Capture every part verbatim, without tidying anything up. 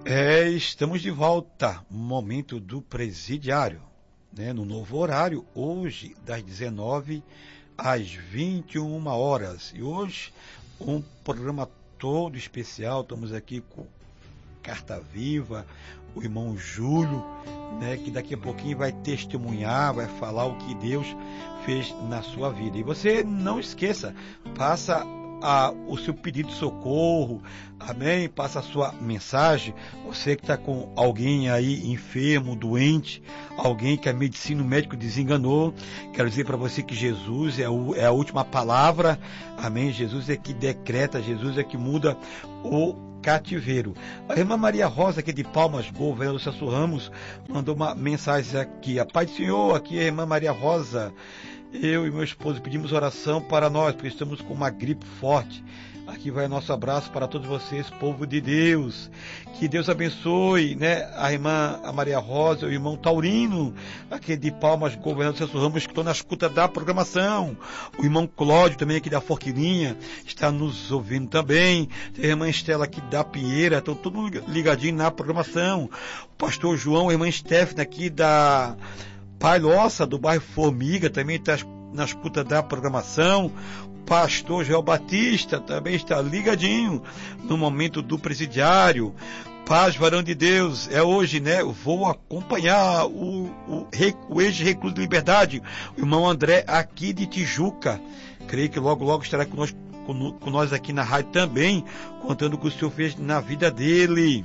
É, estamos de volta, momento do presidiário, né, no novo horário, hoje das dezenove às vinte e uma horas. E hoje um programa todo especial, estamos aqui com Carta Viva, o irmão Júlio, né, que daqui a pouquinho vai testemunhar, vai falar o que Deus fez na sua vida. E você não esqueça, passa a, o seu pedido de socorro, amém? Passa a sua mensagem, você que está com alguém aí enfermo, doente, alguém que a medicina, o médico desenganou, quero dizer para você que Jesus é, o, é a última palavra, amém? Jesus é que decreta, Jesus é que muda o cativeiro. A irmã Maria Rosa, aqui de Palmas, governo do Celso Ramos, mandou uma mensagem aqui: a paz do Senhor, aqui é a irmã Maria Rosa. Eu e meu esposo pedimos oração para nós, porque estamos com uma gripe forte. Aqui vai nosso abraço para todos vocês, povo de Deus. Que Deus abençoe, né? A irmã a Maria Rosa, o irmão Taurino, aqui de Palmas, governador Celso Ramos, que estão na escuta da programação. O irmão Cláudio, também aqui da Forquilinha, está nos ouvindo também. Tem a irmã Estela aqui da Pinheira, estão todos ligadinhos na programação. O pastor João, a irmã Stephanie aqui da Palhoça, do bairro Formiga, também está na escuta da programação. Pastor Joel Batista também está ligadinho no momento do presidiário. Paz, varão de Deus, é hoje, né? Eu vou acompanhar o, o, o ex-recluso de liberdade, o irmão André, aqui de Tijuca. Creio que logo, logo estará conosco, com, com nós aqui na rádio também, contando o que o Senhor fez na vida dele.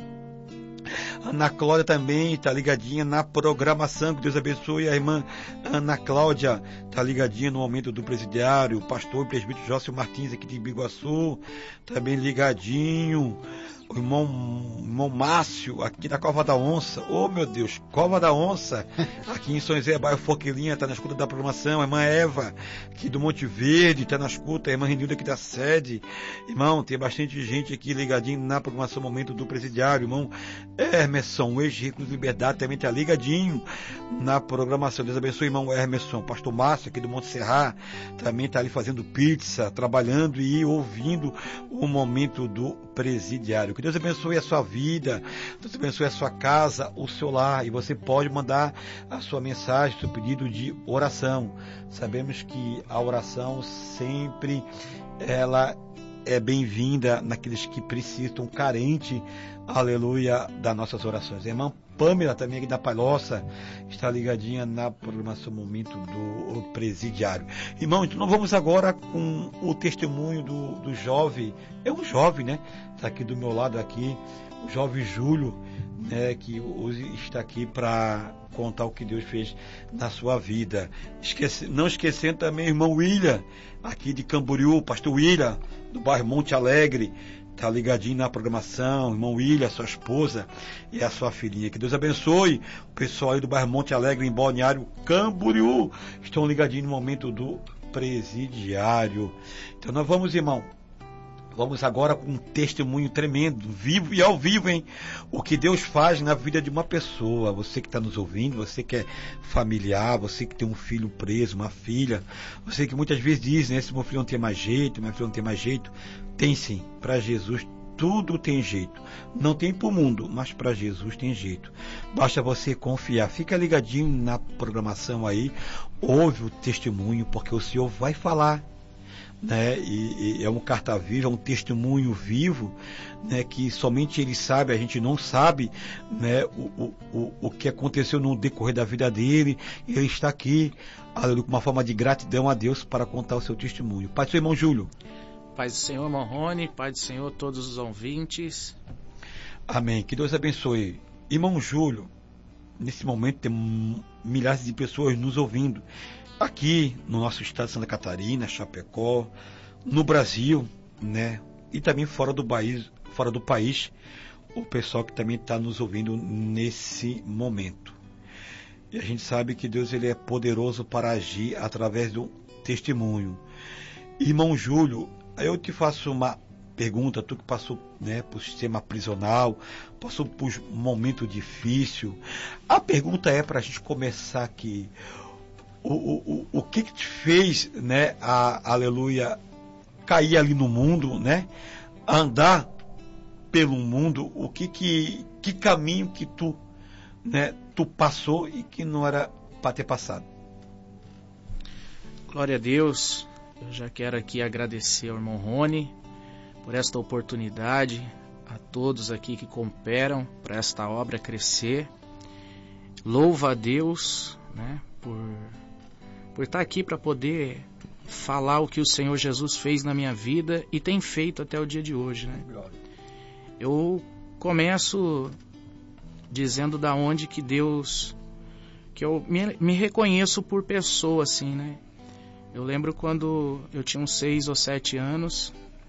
Ana Cláudia também está ligadinha na programação, que Deus abençoe. A irmã Ana Cláudia está ligadinha no momento do presidiário. O pastor e presbítero Jócio Martins aqui de Biguaçu, também ligadinho. O irmão, irmão Márcio, aqui da Cova da Onça. Oh, meu Deus, Cova da Onça, aqui em São José, bairro Forquilinha, está na escuta da programação. A irmã Eva, aqui do Monte Verde, está na escuta. A irmã Renilda, aqui da sede. Irmão, tem bastante gente aqui ligadinho na programação momento do presidiário. Irmão Hermeson, o ex-recluso de liberdade, também está ligadinho na programação. Deus abençoe, irmão Hermeson. Pastor Márcio, aqui do Monte Serra, também está ali fazendo pizza, trabalhando e ouvindo o momento do presidiário. Que Deus abençoe a sua vida, Deus abençoe a sua casa, o seu lar, e você pode mandar a sua mensagem, seu pedido de oração. Sabemos que a oração sempre ela é bem-vinda naqueles que precisam, carente, aleluia, das nossas orações. A irmã Pâmela, também aqui da Palhoça, está ligadinha na programação momento do presidiário. Irmão, então nós vamos agora com o testemunho do, do jovem, é um jovem, né? Está aqui do meu lado aqui, o jovem Júlio, né? Que hoje está aqui para contar o que Deus fez na sua vida. Esquece, não esquecendo também o irmão William, aqui de Camboriú, pastor William, do bairro Monte Alegre, está ligadinho na programação, irmão William, sua esposa e a sua filhinha. Que Deus abençoe o pessoal aí do bairro Monte Alegre, em Balneário Camboriú, estão ligadinhos no momento do presidiário. Então nós vamos, irmão, vamos agora com um testemunho tremendo, vivo e ao vivo, hein? O que Deus faz na vida de uma pessoa. Você que está nos ouvindo, você que é familiar, você que tem um filho preso, uma filha, você que muitas vezes diz, né? Se meu filho não tem mais jeito, meu filho não tem mais jeito. Tem sim, para Jesus tudo tem jeito. Não tem para o mundo, mas para Jesus tem jeito. Basta você confiar. Fica ligadinho na programação aí, ouve o testemunho, porque o Senhor vai falar. Né? E, e é um carta viva, é um testemunho vivo, né? Que somente ele sabe, a gente não sabe, né? o, o, o que aconteceu no decorrer da vida dele. Ele está aqui, aleluia, com uma forma de gratidão a Deus para contar o seu testemunho. Pai do seu irmão Júlio. Paz do Senhor, irmão Rony, Paz do Senhor, todos os ouvintes. Amém, que Deus abençoe. Irmão Júlio, nesse momento tem milhares de pessoas nos ouvindo, aqui no nosso estado de Santa Catarina, Chapecó, no Brasil, né? E também fora do país, fora do país, o pessoal que também está nos ouvindo nesse momento. E a gente sabe que Deus ele é poderoso para agir através do testemunho. Irmão Júlio, eu te faço uma pergunta, tu que passou, né, por sistema prisional, passou por um momento difícil. A pergunta é para a gente começar aqui. O, o, o que que te fez, né, a, aleluia, cair ali no mundo, né, andar pelo mundo, o que, que, que caminho que tu, né, tu passou e que não era para ter passado. Glória a Deus. Eu já quero aqui agradecer ao irmão Rony por esta oportunidade, a todos aqui que cooperam para esta obra crescer. Louva a Deus, né, por, por estar aqui para poder falar o que o Senhor Jesus fez na minha vida e tem feito até o dia de hoje, né? Eu começo dizendo da onde que Deus, que eu me, me reconheço por pessoa, assim, né? Eu lembro quando eu tinha uns seis ou sete anos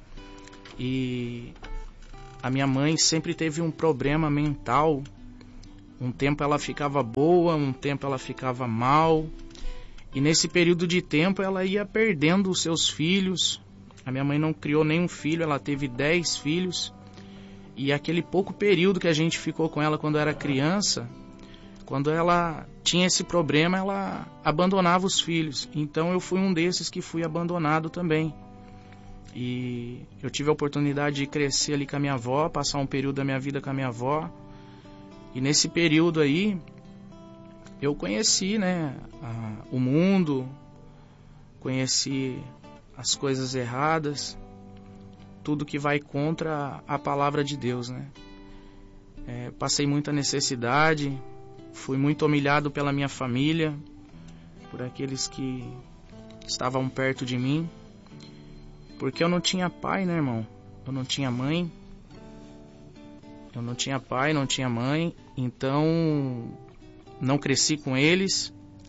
e a minha mãe sempre teve um problema mental. Um tempo ela ficava boa, um tempo ela ficava mal. E nesse período de tempo ela ia perdendo os seus filhos. A minha mãe não criou nenhum filho, ela teve dez filhos. E aquele pouco período que a gente ficou com ela quando era criança, quando ela tinha esse problema, ela abandonava os filhos. Então eu fui um desses que fui abandonado também. E eu tive a oportunidade de crescer ali com a minha avó, passar um período da minha vida com a minha avó. E nesse período aí, eu conheci, né, a, o mundo, conheci as coisas erradas, tudo que vai contra a palavra de Deus, né? É, passei muita necessidade, fui muito humilhado pela minha família, por aqueles que estavam perto de mim, porque eu não tinha pai, né, irmão? Eu não tinha mãe, eu não tinha pai, não tinha mãe, então não cresci com eles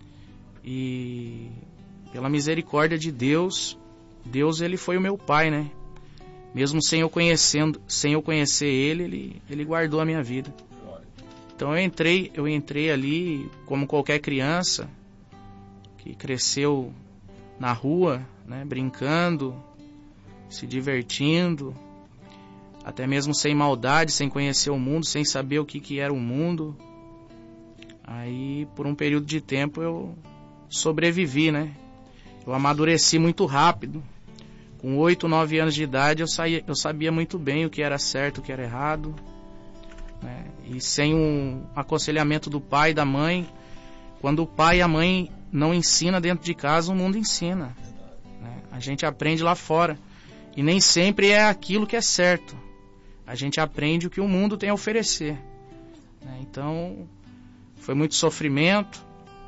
e pela misericórdia de Deus, Deus ele foi o meu pai, né? Mesmo sem eu conhecendo, sem eu conhecer ele, ele, ele guardou a minha vida. Então eu entrei, eu entrei ali como qualquer criança que cresceu na rua, né, brincando, se divertindo, até mesmo sem maldade, sem conhecer o mundo, sem saber o que, que era o mundo. Aí, por um período de tempo, eu sobrevivi, né? Eu amadureci muito rápido. Com oito, nove anos de idade, eu, saía, eu sabia muito bem o que era certo, o que era errado, né? E sem um aconselhamento do pai e da mãe, quando o pai e a mãe não ensinam dentro de casa, o mundo ensina, né? A gente aprende lá fora. E nem sempre é aquilo que é certo. A gente aprende o que o mundo tem a oferecer, né? Então, foi muito sofrimento.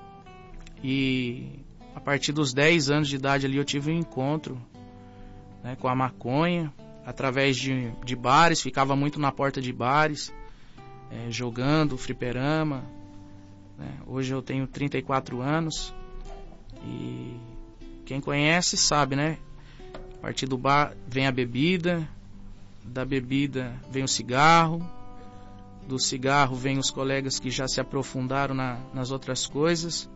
E a partir dos dez anos de idade ali eu tive um encontro, né, com a maconha, através de, de bares, ficava muito na porta de bares, é, jogando fliperama, né? Hoje eu tenho trinta e quatro anos e quem conhece sabe, né? A partir do bar vem a bebida, da bebida vem o cigarro, do cigarro vem os colegas que já se aprofundaram na, nas outras coisas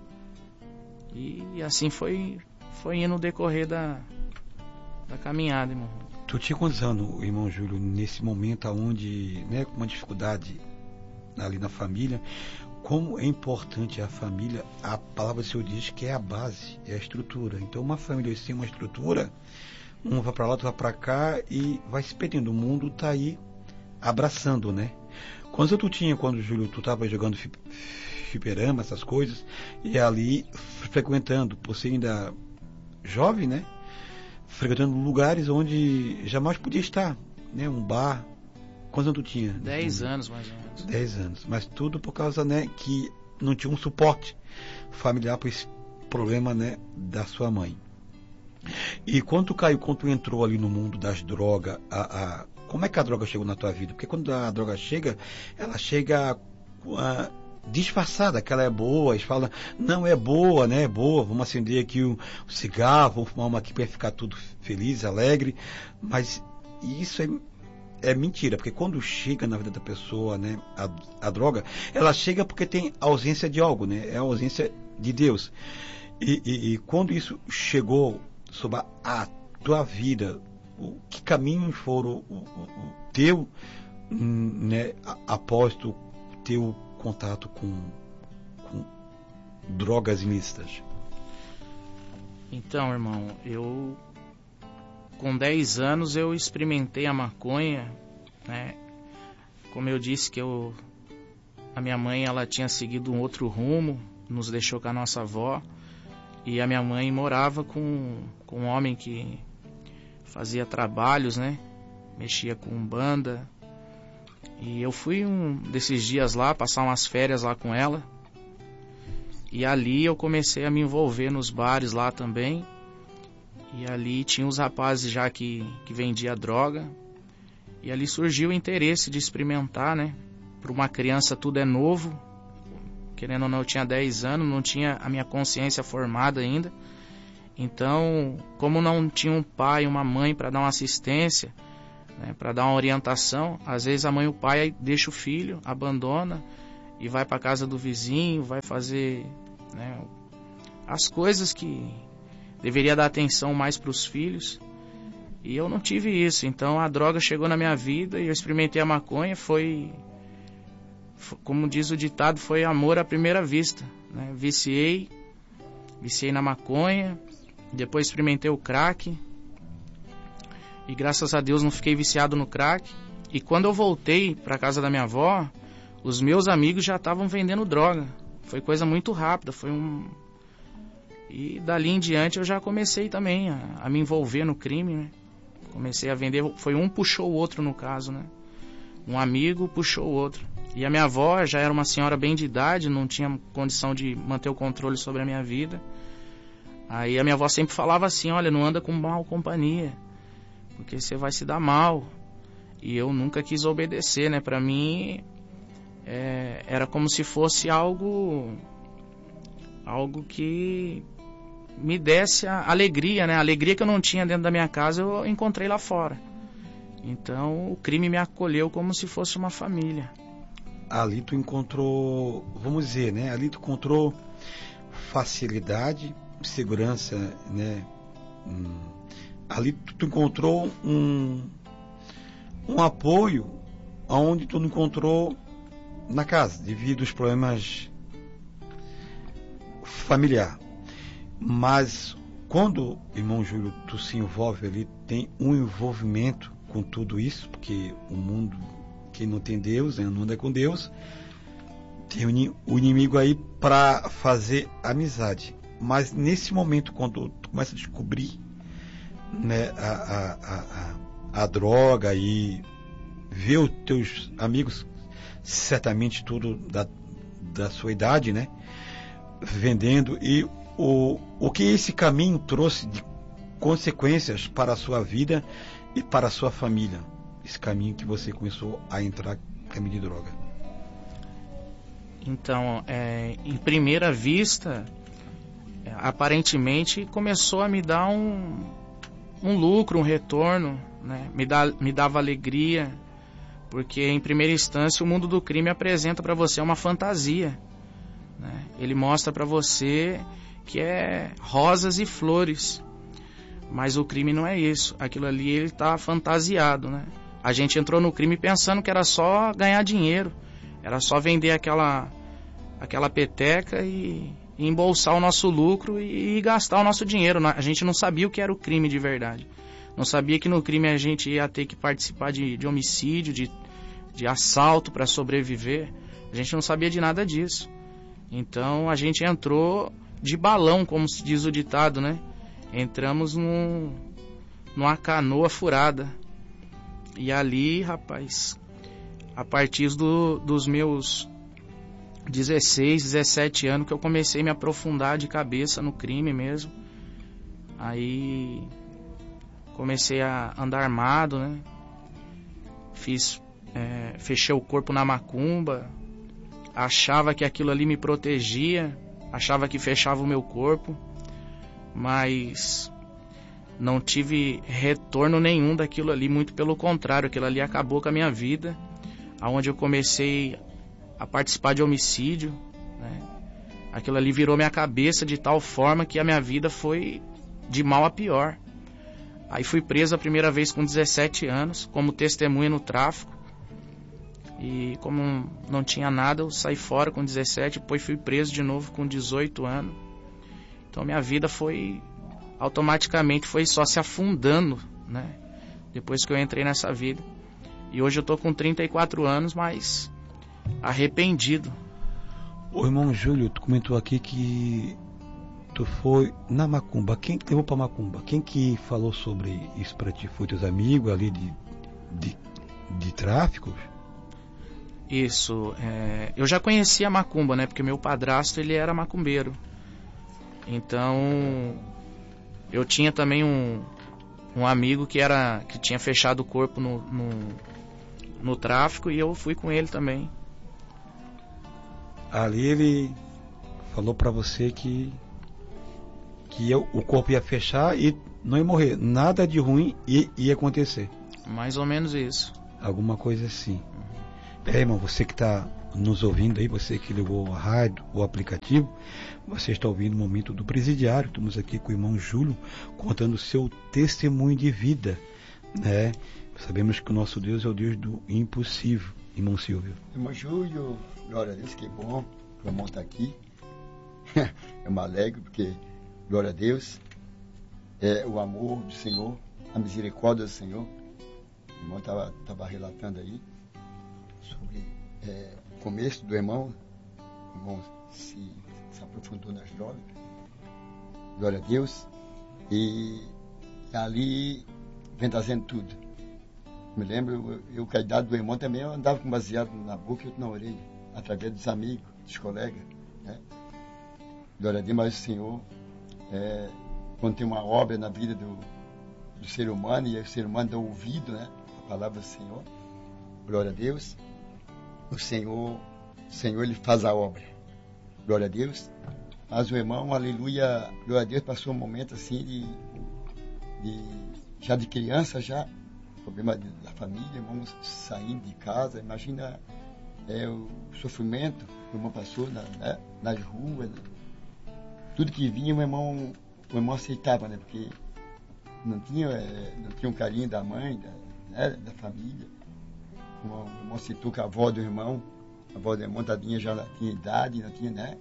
e, e assim foi, foi indo no decorrer da, da caminhada, irmão. Tu tinha quantos anos, irmão Júlio, nesse momento onde, né, com uma dificuldade ali na família, como é importante a família, a palavra do Senhor diz que é a base, é a estrutura. Então uma família sem uma estrutura, um vai para lá, outro vai para cá e vai se perdendo. O mundo está aí abraçando, né? Quando tu tinha, quando Júlio, tu estava jogando fliperama, essas coisas, e ali frequentando, por ser ainda jovem, né? Frequentando lugares onde jamais podia estar, né? Um bar. Quantos anos tu tinha? Dez anos, mais ou menos. Dez anos. Mas tudo por causa, né, que não tinha um suporte familiar por esse problema, né, da sua mãe. E quando tu caiu, quando tu entrou ali no mundo das drogas, a, a, como é que a droga chegou na tua vida? Porque quando a droga chega, ela chega a, disfarçada, que ela é boa, eles falam, não é boa, né, é boa, vamos acender aqui o, o cigarro, vamos fumar uma aqui para ficar tudo feliz, alegre, mas isso é, é mentira, porque quando chega na vida da pessoa, né, a, a droga, ela chega porque tem ausência de algo, né, é a ausência de Deus, e, e, e quando isso chegou sobre a, a tua vida, o, que caminhos foram o, o, o teu, né, após tu teu contato com, com drogas ilícitas? Então, irmão, eu com dez anos eu experimentei a maconha, né? como eu disse que eu, a minha mãe ela tinha seguido um outro rumo, nos deixou com a nossa avó, e a minha mãe morava com, com um homem que fazia trabalhos, né? Mexia com banda. E eu fui um desses dias lá, passar umas férias lá com ela. E ali eu comecei a me envolver nos bares lá também. E ali tinha uns rapazes já que, que vendia droga. E ali surgiu o interesse de experimentar, né? Para uma criança tudo é novo. Querendo ou não, eu tinha dez anos, não tinha a minha consciência formada ainda. Então, como não tinha um pai e uma mãe para dar uma assistência, né, para dar uma orientação, às vezes a mãe e o pai deixa o filho, abandona e vai para a casa do vizinho, vai fazer, né, as coisas que deveria dar atenção mais para os filhos. E eu não tive isso, então a droga chegou na minha vida e eu experimentei a maconha, foi, como diz o ditado, foi amor à primeira vista, né? Viciei, viciei na maconha, depois experimentei o crack e graças a Deus não fiquei viciado no crack. E quando eu voltei para casa da minha avó, os meus amigos já estavam vendendo droga, foi coisa muito rápida, foi um... E dali em diante eu já comecei também a, a me envolver no crime, né? Comecei a vender, foi um puxou o outro no caso, né? Um amigo puxou o outro. E a minha avó já era uma senhora bem de idade, não tinha condição de manter o controle sobre a minha vida. Aí a minha avó sempre falava assim, olha, não anda com mal companhia, porque você vai se dar mal. E eu nunca quis obedecer, né? Pra mim, é, era como se fosse algo, algo que me desse a alegria, né? A alegria que eu não tinha dentro da minha casa, eu encontrei lá fora. Então, o crime me acolheu como se fosse uma família. Ali tu encontrou, vamos dizer, né? Ali tu encontrou facilidade, segurança, né? Hum, ali tu, tu encontrou um, um apoio onde tu não encontrou na casa, devido aos problemas familiares. Mas quando, irmão Júlio, tu se envolve ali, tem um envolvimento com tudo isso, porque o mundo, quem não tem Deus, né, não anda com Deus, tem o inimigo aí para fazer amizade. Mas nesse momento, quando tu começa a descobrir, né, a, a, a, a droga e ver os teus amigos, certamente tudo da, da sua idade, né, vendendo, e o, o que esse caminho trouxe de consequências para a sua vida e para a sua família, esse caminho que você começou a entrar no caminho de droga. Então, é, em primeira vista, é, aparentemente começou a me dar um, um lucro, um retorno, né? me, dá, me dava alegria, porque em primeira instância o mundo do crime apresenta para você uma fantasia, né? Ele mostra para você que é rosas e flores, mas o crime não é isso. Aquilo ali ele está fantasiado, né? A gente entrou no crime pensando que era só ganhar dinheiro, era só vender aquela, aquela peteca e, e embolsar o nosso lucro e, e gastar o nosso dinheiro. A gente não sabia o que era o crime de verdade. Não sabia que no crime a gente ia ter que participar de, de homicídio, de, de assalto para sobreviver. A gente não sabia de nada disso. Então a gente entrou de balão, como se diz o ditado, né? Entramos num, numa canoa furada. E ali, rapaz, a partir do, dos meus dezesseis, dezessete anos que eu comecei a me aprofundar de cabeça no crime mesmo. Aí comecei a andar armado, né? Fiz, é, fechei o corpo na macumba, achava que aquilo ali me protegia, achava que fechava o meu corpo, mas não tive retorno nenhum daquilo ali, muito pelo contrário, aquilo ali acabou com a minha vida, aonde eu comecei a participar de homicídio, né? Aquilo ali virou minha cabeça de tal forma que a minha vida foi de mal a pior. Aí fui preso a primeira vez com dezessete anos, como testemunha no tráfico, e como não tinha nada, eu saí fora com dezessete, depois fui preso de novo com dezoito anos. Então minha vida foi, automaticamente foi só se afundando, né? Depois que eu entrei nessa vida. E hoje eu tô com trinta e quatro anos, mas arrependido. O irmão Júlio, tu comentou aqui que tu foi na macumba. Quem te levou pra macumba? Quem que falou sobre isso pra ti? Foi teus amigos ali de, de, de tráfico? Isso, é, eu já conhecia a macumba, né? Porque meu padrasto, ele era macumbeiro. Então, eu tinha também um, um amigo que, era, que tinha fechado o corpo no, no, no tráfico, e eu fui com ele também. Ali ele falou pra você que, que ia, o corpo ia fechar e não ia morrer. Nada de ruim ia, ia acontecer. Mais ou menos isso. Alguma coisa assim. É, irmão, você que está nos ouvindo aí, você que ligou a rádio, o aplicativo, você está ouvindo o Momento do Presidiário. Estamos aqui com o irmão Júlio contando o seu testemunho de vida, né? Sabemos que o nosso Deus é o Deus do impossível, irmão Silvio. Irmão Júlio, glória a Deus, que bom que o irmão está aqui. Eu me alegro porque, glória a Deus, é o amor do Senhor, a misericórdia do Senhor. O irmão estava tava relatando aí sobre é, o começo do irmão. O irmão se, se aprofundou nas drogas. Glória a Deus. E ali vem trazendo tudo. Me lembro, eu, eu com a idade do irmão também, eu andava com baseado na boca e outro na orelha, através dos amigos, dos colegas, né? Glória a Deus, mas o Senhor, é, quando tem uma obra na vida do, do ser humano, e o ser humano dá ouvido, né, a palavra do Senhor, glória a Deus, o Senhor, o Senhor, ele faz a obra, glória a Deus. Mas o irmão, aleluia, glória a Deus, passou um momento assim de, de já de criança, já problema da família, irmão saindo de casa, imagina é, o sofrimento que o irmão passou na, né, nas ruas, né? Tudo que vinha o irmão, o irmão aceitava, né? Porque não tinha, é, não tinha um carinho da mãe, da, né, da família. O irmão, o irmão citou que a avó do irmão, a avó do irmão tadinha já tinha idade, não tinha, né?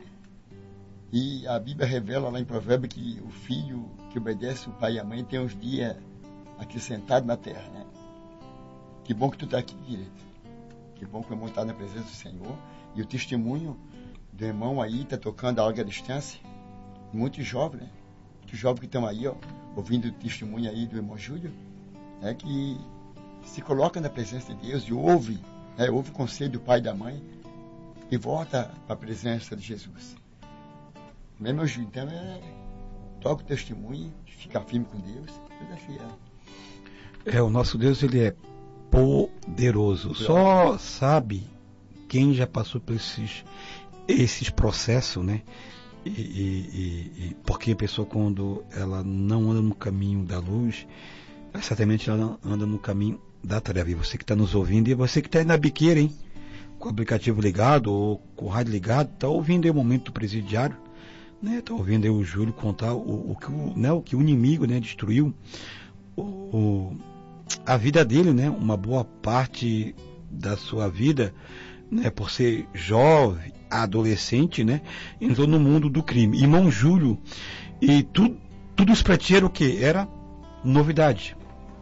E a Bíblia revela lá em Provérbios que o filho que obedece o pai e a mãe tem uns dias aqui sentado na terra, né? Que bom que tu está aqui, querido. Que bom que o irmão está na presença do Senhor. E o testemunho do irmão aí está tocando a larga distância. Muitos jovens, né? Muitos jovens que estão aí, ó, ouvindo o testemunho aí do irmão Júlio, né? Que se coloca na presença de Deus e ouve, né? Ouve o conselho do pai e da mãe e volta para a presença de Jesus. Mesmo meu Júlio, então, é, toca o testemunho, fica firme com Deus, Deus é fiel. É, o nosso Deus, ele é poderoso. Só sabe quem já passou por esses, esses processos, né? E, e, e, porque a pessoa, quando ela não anda no caminho da luz, certamente ela anda no caminho da treva. E você que está nos ouvindo, e você que está aí na biqueira, hein? Com o aplicativo ligado ou com o rádio ligado, está ouvindo aí o Momento do Presidiário, né? Está ouvindo aí o Júlio contar o, o, que, o, né? o que o inimigo, né, destruiu o, o a vida dele, né? Uma boa parte da sua vida, né? Por ser jovem, adolescente, né? Entrou no mundo do crime. Irmão Júlio, e tudo, tudo isso pra ti era o quê? Era novidade.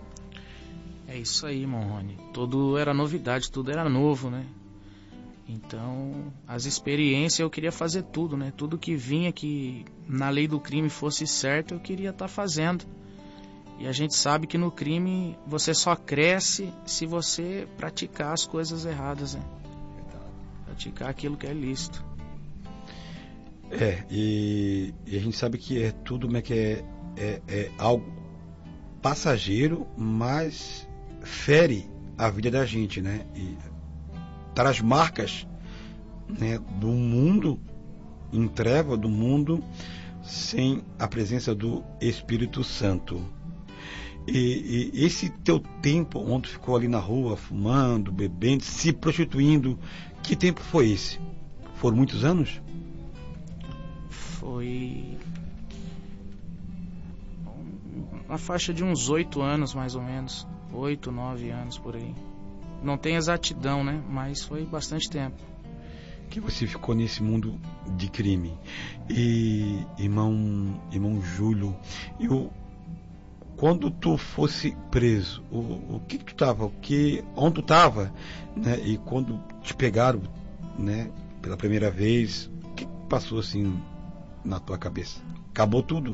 É isso aí, irmão Rony. Tudo era novidade, tudo era novo, né? Então, as experiências eu queria fazer tudo, né? Tudo que vinha que na lei do crime fosse certo, eu queria estar fazendo. E a gente sabe que no crime você só cresce se você praticar as coisas erradas, né? Praticar aquilo que é lícito. É, e, e a gente sabe que é tudo como é que é, é, é algo passageiro, mas fere a vida da gente, né? E traz marcas, né, do mundo em treva, do mundo sem a presença do Espírito Santo. E, e esse teu tempo onde ficou ali na rua, fumando, bebendo, se prostituindo, que tempo foi esse? Foram muitos anos? Foi uma faixa de uns oito anos, mais ou menos. Oito, nove anos, por aí. Não tem exatidão, né? Mas foi bastante tempo. Que você ficou nesse mundo de crime. E, irmão, irmão Júlio, eu... quando tu fosse preso, o, o que, que tu tava, o que, onde tu tava, né? E quando te pegaram, né, pela primeira vez, o que passou assim na tua cabeça? Acabou tudo?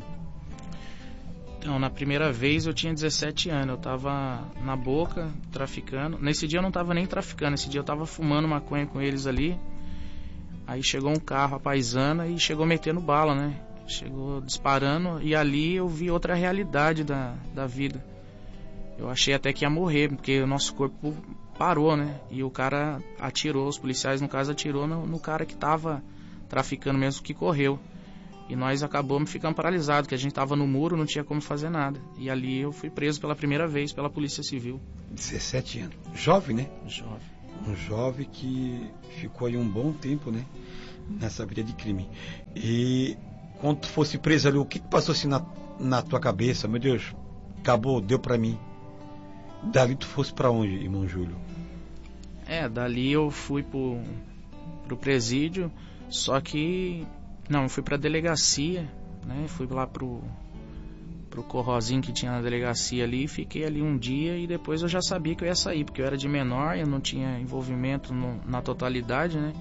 Então, na primeira vez eu tinha dezessete anos, eu tava na Boca, traficando. Nesse dia eu não tava nem traficando, nesse dia eu tava fumando maconha com eles ali. Aí chegou um carro, a paisana, e chegou metendo bala, né? Chegou disparando, e ali eu vi outra realidade da, da vida. Eu achei até que ia morrer, porque o nosso corpo parou, né? E o cara atirou, os policiais no caso atirou no, no cara que tava traficando mesmo, que correu. E nós acabamos ficando paralisados, que a gente estava no muro, não tinha como fazer nada. E ali eu fui preso pela primeira vez pela Polícia Civil. dezessete anos. Jovem, né? Jovem. Um jovem que ficou aí um bom tempo, né? Nessa vida de crime. E quando tu fosse preso ali, o que passou assim na, na tua cabeça? Meu Deus, acabou, deu pra mim. Dali tu fosse pra onde, irmão Júlio? É, dali eu fui pro, pro presídio, só que... Não, eu fui pra delegacia, né? Fui lá pro, pro corrozinho que tinha na delegacia ali, fiquei ali um dia e depois eu já sabia que eu ia sair, porque eu era de menor, eu não tinha envolvimento no, na totalidade, né?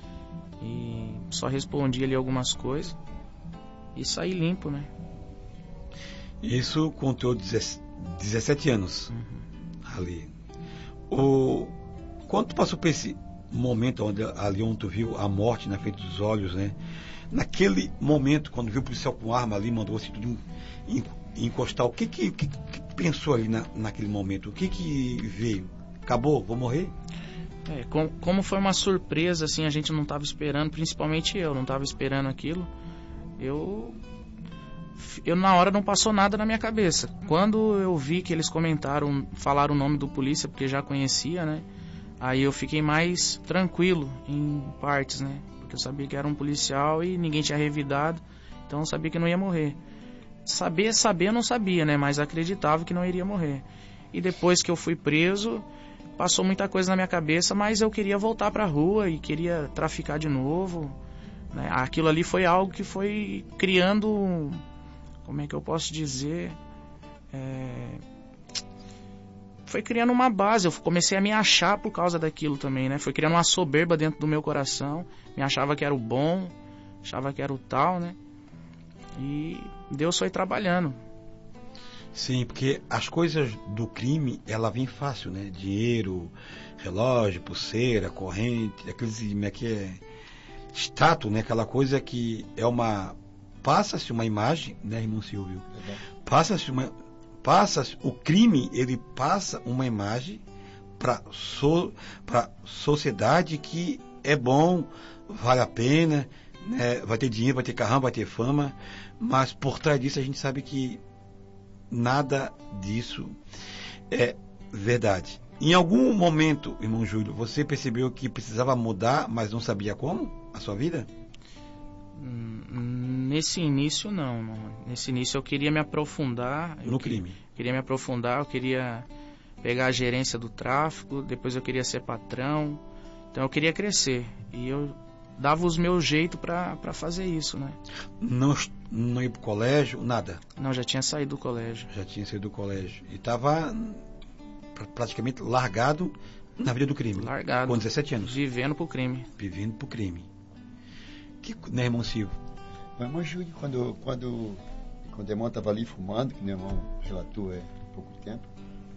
E só respondi ali algumas coisas e saí limpo, né? Isso com teu dezessete anos, uhum, ali. O, quando tu passou por esse momento onde, ali onde tu viu a morte na frente dos olhos, né? Naquele momento, quando viu o policial com arma ali, mandou assim tudo encostar, o que que, que, que pensou ali na, naquele momento? O que que veio? Acabou? Vou morrer? É, com, como foi uma surpresa, assim, a gente não estava esperando, principalmente eu, não estava esperando aquilo. Eu, eu na hora não passou nada na minha cabeça. Quando eu vi que eles comentaram, falaram o nome do polícia, porque já conhecia, né? Aí eu fiquei mais tranquilo em partes, né? Porque eu sabia que era um policial e ninguém tinha revidado, então eu sabia que não ia morrer. Saber, saber eu não sabia, né? Mas acreditava que não iria morrer. E depois que eu fui preso, passou muita coisa na minha cabeça, mas eu queria voltar pra rua e queria traficar de novo, né? Aquilo ali foi algo que foi criando, como é que eu posso dizer, é... foi criando uma base. Eu comecei a me achar por causa daquilo também, né? Foi criando uma soberba dentro do meu coração, me achava que era o bom, achava que era o tal, né? E Deus foi trabalhando. Sim, porque as coisas do crime, ela vem fácil, né? Dinheiro, relógio, pulseira, corrente, aqueles, como é que é? Status, né? Aquela coisa que é uma... Passa-se uma imagem, né, irmão Silvio? Uhum. Passa-se uma... Passa-se... O crime, ele passa uma imagem para so, a sociedade que é bom, vale a pena, né? Vai ter dinheiro, vai ter carrão, vai ter fama, mas por trás disso a gente sabe que nada disso é verdade. Em algum momento, irmão Júlio, você percebeu que precisava mudar, mas não sabia como a sua vida? Nesse início não, não. Nesse início eu queria me aprofundar no crime. Que, queria me aprofundar, eu queria pegar a gerência do tráfico, depois eu queria ser patrão. Então eu queria crescer e eu dava os meus jeitos para fazer isso, né? Não, não ia pro colégio, nada? Não, já tinha saído do colégio. Já tinha saído do colégio. E estava praticamente largado na vida do crime. Largado. Com dezessete anos. Vivendo pro crime. Vivendo pro crime. Que, né, irmão Silvio? Mas, irmão Júlio, quando, quando, quando o irmão estava ali fumando, que meu irmão relatou é, há pouco tempo,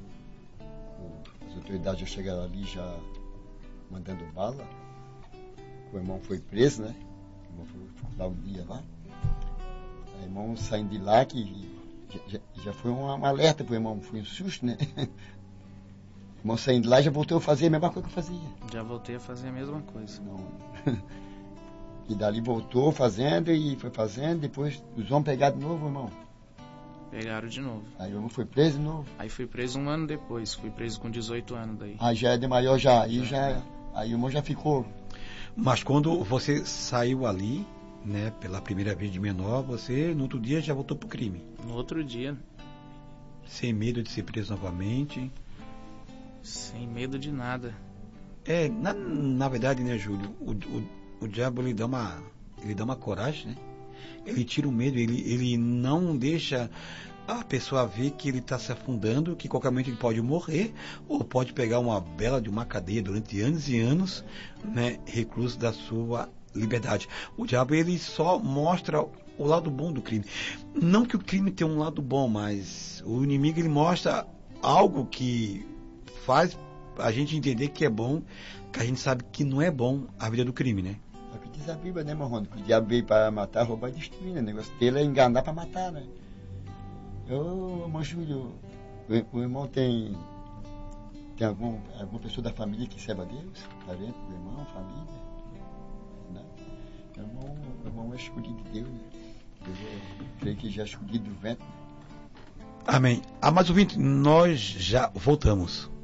as autoridades já chegaram ali já mandando bala. O irmão foi preso, né? O irmão foi, ficou lá um dia lá. O irmão saindo de lá, que já, já foi um, um alerta pro irmão, foi um susto, né? O irmão saindo de lá já voltou a fazer a mesma coisa que eu fazia. Já voltei a fazer a mesma coisa. Não. E dali voltou fazendo e foi fazendo, depois os homens pegaram de novo, irmão. Pegaram de novo. Aí o irmão foi preso de novo. Aí fui preso um ano depois, fui preso com dezoito anos daí. Aí já é de maior já, aí já, já aí o irmão já ficou. Mas quando você saiu ali, né, pela primeira vez de menor, você no outro dia já voltou pro crime? No outro dia. Sem medo de ser preso novamente? Sem medo de nada. É, na, na verdade, né, Júlio, o, o, o diabo ele dá uma, ele dá uma coragem, né? Ele tira o medo, ele, ele não deixa a pessoa vê que ele está se afundando, que qualquer momento ele pode morrer, ou pode pegar uma bela de uma cadeia durante anos e anos, né, recluso da sua liberdade. O diabo, ele só mostra o lado bom do crime. Não que o crime tenha um lado bom, mas o inimigo, ele mostra algo que faz a gente entender que é bom, que a gente sabe que não é bom a vida do crime, né? É o que diz a Bíblia, né, Marrone? Que o diabo veio para matar, roubar e destruir, né? O negócio dele é enganar para matar, né? Ô, irmão Júlio, o, o irmão tem, tem algum, alguma pessoa da família que serve a Deus? Parente do irmão, família? Não. O irmão, o irmão é escolhido de Deus, né? Eu creio que já é escolhido do vento. Amém. Amados ouvintes, nós já voltamos.